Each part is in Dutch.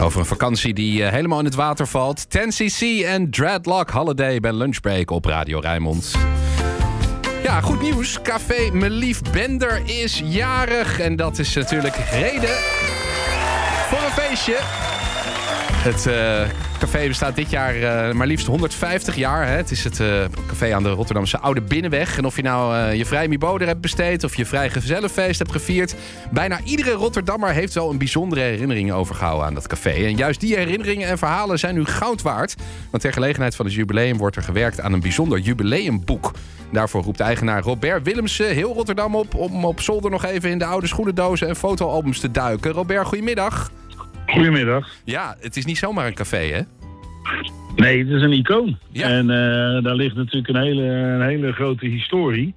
Over een vakantie die helemaal in het water valt. 10cc en Dreadlock Holiday bij Lunchbreak op Radio Rijnmond. Ja, goed nieuws. Café Melief Bender is jarig. En dat is natuurlijk reden voor een feestje. Het café bestaat dit jaar maar liefst 150 jaar. Hè. Het is het café aan de Rotterdamse Oude Binnenweg. En of je nou je vrij Miboder hebt besteed of je vrij gezellenfeest hebt gevierd. Bijna iedere Rotterdammer heeft wel een bijzondere herinnering overgehouden aan dat café. En juist die herinneringen en verhalen zijn nu goud waard. Want ter gelegenheid van het jubileum wordt er gewerkt aan een bijzonder jubileumboek. Daarvoor roept eigenaar Robert Willemsen heel Rotterdam op om op zolder nog even in de oude schoenendozen en fotoalbums te duiken. Robert, goedemiddag. Goedemiddag. Ja, het is niet zomaar een café, hè? Nee, het is een icoon. Ja. En daar ligt natuurlijk een hele grote historie.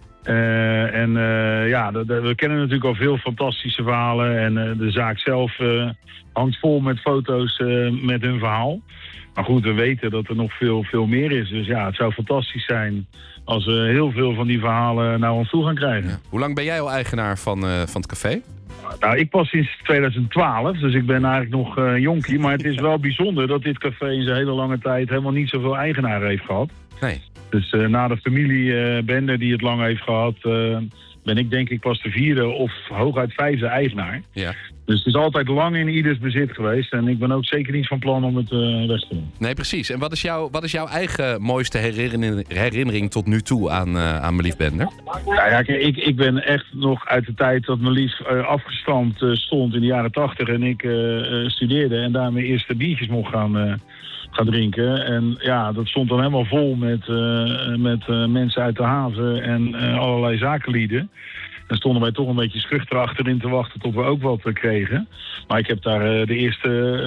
We kennen natuurlijk al veel fantastische verhalen. En de zaak zelf hangt vol met foto's met hun verhaal. Maar goed, we weten dat er nog veel meer is. Dus ja, het zou fantastisch zijn als we heel veel van die verhalen naar ons toe gaan krijgen. Ja. Hoe lang ben jij al eigenaar van het café? Nou, ik pas sinds 2012, dus ik ben eigenlijk nog jonkie. Maar het is wel bijzonder dat dit café in zijn hele lange tijd helemaal niet zoveel eigenaren heeft gehad. Nee. Dus na de familie Bender die het lang heeft gehad, ben ik denk ik pas de 4e of hooguit 5e eigenaar. Ja. Dus het is altijd lang in ieders bezit geweest. En ik ben ook zeker niet van plan om het weg te doen. Nee, precies. En wat is jouw eigen mooiste herinnering tot nu toe aan Melief Bender? Nou ja, ik ben echt nog uit de tijd dat Melief afgestamd stond in de jaren 80 en ik studeerde en daar mijn eerste biertjes mocht gaan drinken. En ja, dat stond dan helemaal vol met mensen uit de haven en allerlei zakenlieden. En stonden wij toch een beetje schuchter achterin te wachten tot we ook wat kregen. Maar ik heb daar de eerste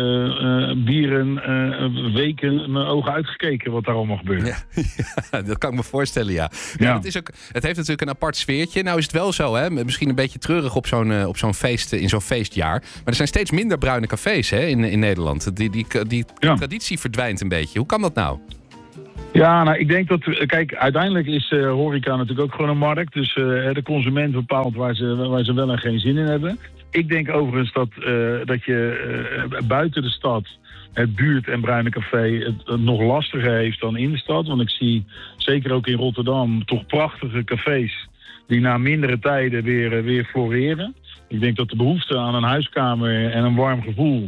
weken mijn ogen uitgekeken wat daar allemaal gebeurde. Ja, dat kan ik me voorstellen, ja. Ja. Het heeft natuurlijk een apart sfeertje. Nou is het wel zo, hè? Misschien een beetje treurig op zo'n feest, in zo'n feestjaar. Maar er zijn steeds minder bruine cafés, hè, in Nederland. Die traditie verdwijnt een beetje. Hoe kan dat nou? Ja, nou, ik denk dat... Kijk, uiteindelijk is horeca natuurlijk ook gewoon een markt. Dus de consument bepaalt waar ze wel en geen zin in hebben. Ik denk overigens dat je buiten de stad het buurt- en bruine café het nog lastiger heeft dan in de stad. Want ik zie zeker ook in Rotterdam toch prachtige cafés die na mindere tijden weer floreren. Ik denk dat de behoefte aan een huiskamer en een warm gevoel...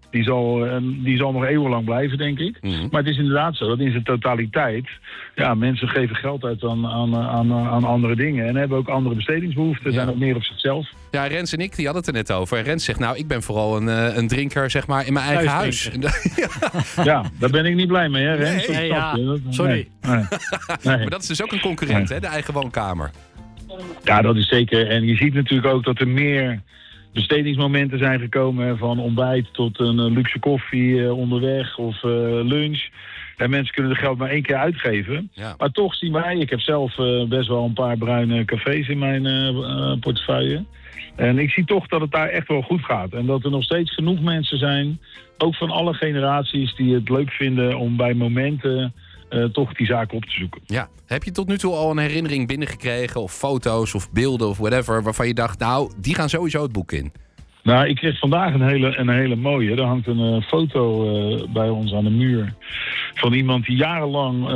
Die zal nog eeuwenlang blijven, denk ik. Mm-hmm. Maar het is inderdaad zo dat in zijn totaliteit... ja, mensen geven geld uit aan andere dingen... en hebben ook andere bestedingsbehoeften, zijn ook meer op zichzelf. Ja, Rens en ik die hadden het er net over. En Rens zegt, nou, ik ben vooral een drinker zeg maar, in mijn eigen huis. Ja, daar ben ik niet blij mee, hè, Rens? Nee, sorry. Nee. Maar dat is dus ook een concurrent, hè, de eigen woonkamer. Ja, dat is zeker. En je ziet natuurlijk ook dat er meer... bestedingsmomenten zijn gekomen van ontbijt tot een luxe koffie onderweg of lunch. En mensen kunnen het geld maar 1 keer uitgeven. Ja. Maar toch zien wij, ik heb zelf best wel een paar bruine cafés in mijn portefeuille. En ik zie toch dat het daar echt wel goed gaat. En dat er nog steeds genoeg mensen zijn, ook van alle generaties, die het leuk vinden om bij momenten... toch die zaak op te zoeken. Ja. Heb je tot nu toe al een herinnering binnengekregen... of foto's of beelden of whatever... waarvan je dacht, nou, die gaan sowieso het boek in? Nou, ik kreeg vandaag een hele mooie. Er hangt een foto bij ons aan de muur... van iemand die jarenlang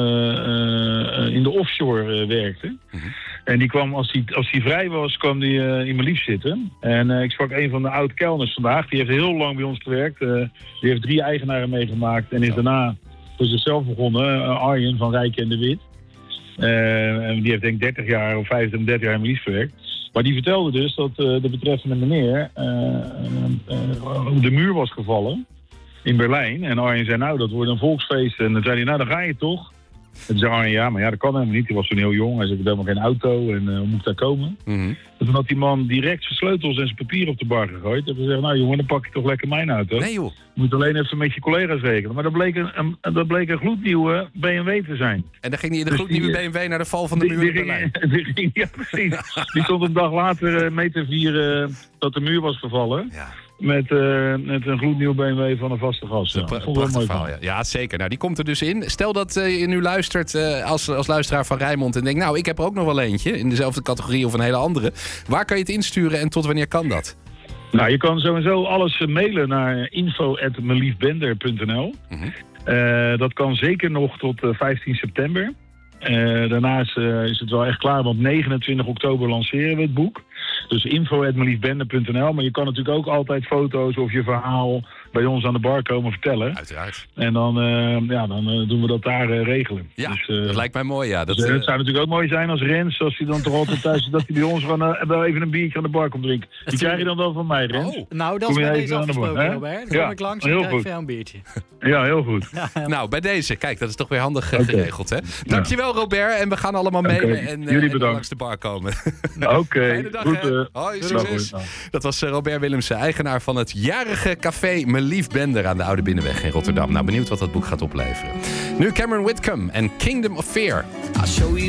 in de offshore werkde. Mm-hmm. En die kwam, als hij vrij was, kwam die in Melief zitten. En ik sprak een van de oud-kelners vandaag. Die heeft heel lang bij ons gewerkt. Die heeft 3 eigenaren meegemaakt en is daarna... voor zichzelf begonnen, Arjen van Rijk en de Wit. En die heeft denk ik 30 jaar of 35 jaar in Melief gewerkt. Maar die vertelde dus dat de betreffende meneer de muur was gevallen in Berlijn. En Arjen zei, nou, dat wordt een volksfeest. En dan zei hij, nou, dan ga je toch? En toen zei Arjen, ja, maar ja, dat kan helemaal niet. Hij was toen heel jong. Hij zei, ik heb helemaal geen auto en hoe moet ik daar komen? Mm-hmm. En toen had die man direct zijn sleutels en zijn papier op de bar gegooid. En toen zei, nou jongen, dan pak je toch lekker mijn auto. Nee joh. Je moet alleen even met je collega's rekenen. Maar dat bleek een gloednieuwe BMW te zijn. En dan ging hij in de gloednieuwe BMW naar de val van de muur in Berlijn. Ja, precies. Die stond een dag later mee te vieren dat de muur was gevallen. Ja. Met een gloednieuw BMW van een vaste gas. Ja. Prachtig verhaal, ja. Ja, zeker. Nou, die komt er dus in. Stel dat je nu luistert als luisteraar van Rijnmond en denkt... nou, ik heb er ook nog wel eentje in dezelfde categorie of een hele andere. Waar kan je het insturen en tot wanneer kan dat? Nou, je kan sowieso alles mailen naar info@meliefbender.nl. Dat kan zeker nog tot 15 september. Daarnaast is het wel echt klaar, want 29 oktober lanceren we het boek. Dus info@meliefbender.nl. Maar je kan natuurlijk ook altijd foto's of je verhaal bij ons aan de bar komen vertellen. Uiteraard. En dan doen we dat daar regelen. Ja, dus, dat lijkt mij mooi, ja. Het zou natuurlijk ook mooi zijn als Rens, als hij dan toch altijd thuis dat hij bij ons wel even een biertje aan de bar komt drinken. Die krijg je dan wel van mij, Rens. Oh. Nou, dat is bij deze afgesproken, Robert. Dan kom ik langs en krijg ik voor jou een biertje. Ja, heel goed. Nou, bij deze. Kijk, dat is toch weer handig geregeld, hè? Dankjewel, Robert. En we gaan allemaal mailen en langs de bar komen. Oké, goed. Hoi, succes. Dat was Robert Willemsen, eigenaar van het jarige café Melief Bender aan de Oude Binnenweg in Rotterdam. Nou, benieuwd wat dat boek gaat opleveren. Nu Cameron Whitcomb en Kingdom of Fear.